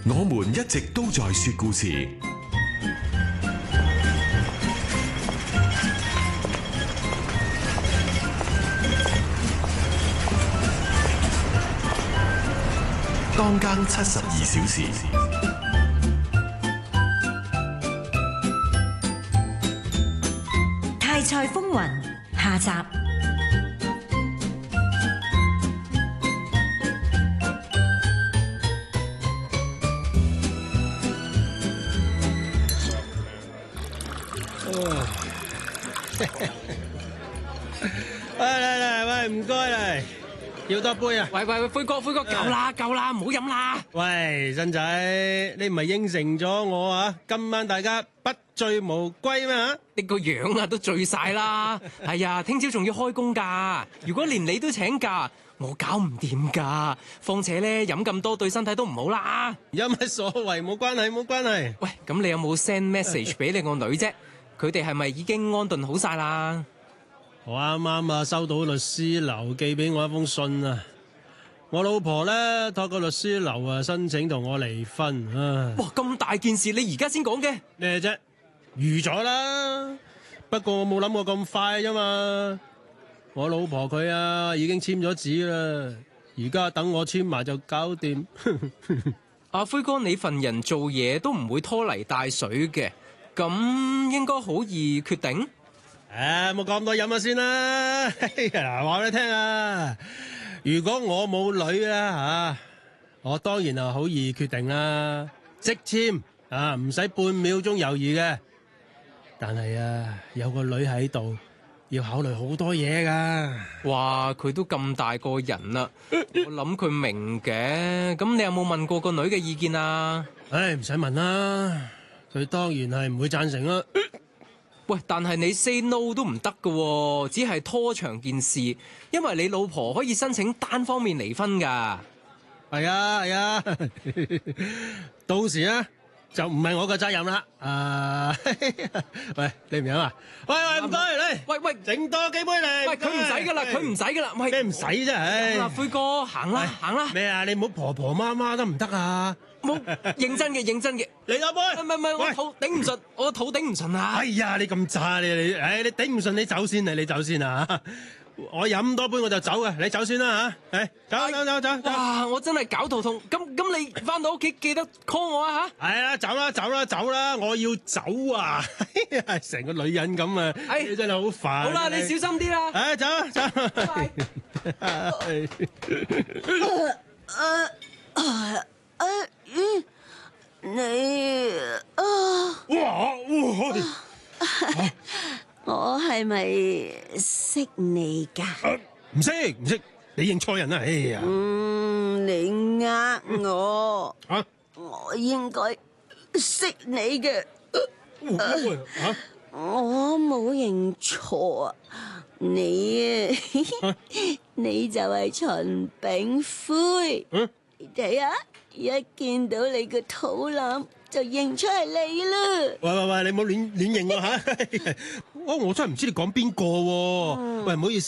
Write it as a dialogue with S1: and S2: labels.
S1: 我們一直都在說故事。當更72小時。
S2: 泰菜風雲下集。
S3: 喂，唔該啦，要多杯啊！
S4: 喂，灰哥，夠啦，唔好飲啦！
S3: 喂，新仔，你唔係應承咗我啊？今晚大家不醉無歸咩吓？
S4: 你個樣啊都醉晒啦！係啊，聽朝仲要開工㗎。如果連你都請假，我搞唔掂㗎。況且咧，飲咁多對身體都唔好啦。
S3: 有乜所謂？冇關係。
S4: 喂，咁你有冇 send message 俾你個女啫？佢哋係咪已經安頓好晒啦？
S3: 我啱啱啊收到律師樓寄俾我一封信啊！我老婆咧託個律師樓啊申請同我離婚啊！
S4: 哇，咁大件事你而家先講嘅
S3: 咩啫？預咗啦，不過我冇諗過咁快啫嘛。我老婆佢啊已經簽咗紙啦，而家等我簽埋就搞掂。
S4: 阿灰哥，你份人做嘢都唔會拖泥帶水嘅，咁應該好易決定。
S3: 冇講咁多飲下先啦。嗱，話俾你聽啊，如果我冇女啦我當然好易決定啦，即簽啊，唔使半秒鐘猶豫嘅。但係有個女喺度，要考慮好多嘢噶。
S4: 哇，佢都咁大個人啦，我諗佢明嘅。咁你有冇問過個女嘅意見啊？
S3: 唔使問啦，佢當然係唔會贊成啦。
S4: 喂，但係你 say no 都唔得㗎，只係拖長件事，因為你老婆可以申請單方面離婚㗎。
S3: 係啊，到時咧就唔係我嘅責任啦。喂，你唔飲啊？喂，唔該，嚟，
S4: 喂，
S3: 整多幾杯嚟。
S4: 喂，佢唔使噶啦，
S3: 咩唔使啫？
S4: 灰哥，行啦。
S3: 咩啊？你唔好婆婆媽媽得唔得啊？
S4: 冇，認真嘅。
S3: 嚟多杯。
S4: 唔係，我肚頂唔順，我肚頂唔順啊！
S3: 哎呀，你咁渣你頂唔順你走先你走先啊！我飲多杯我就走嘅，你走先啦吓！走。
S4: 哇，我真係搞肚痛。咁你翻到屋企記得 call 我啊吓！
S3: 係啊，走啦！我要走啊！成個女人咁啊！你真係好煩。
S4: 好啦，你小心啲啦。
S3: 走。
S5: 我係咪識你噶？
S3: 唔識，你認錯人啦！哎呀，
S5: 你我
S3: 啊，
S5: 我應該識你嘅。我冇認錯啊！你你就係秦炳輝。你睇下，一見到你個肚腩就認出係你啦！
S3: 喂，你唔好亂認喎吓！我真係唔知你講邊個喎！喂，唔好意思。